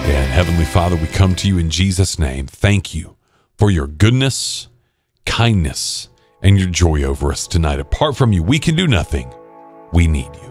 And Heavenly Father, we come to you in Jesus' name. Thank you for your goodness, kindness, and your joy over us tonight. Apart from you, we can do nothing. We need you.